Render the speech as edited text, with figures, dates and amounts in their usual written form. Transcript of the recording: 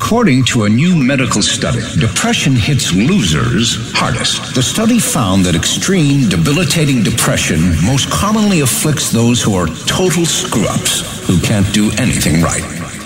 According to a new medical study, depression hits losers hardest. The study found that extreme, debilitating depression most commonly afflicts those who are total screw-ups, who can't do anything right.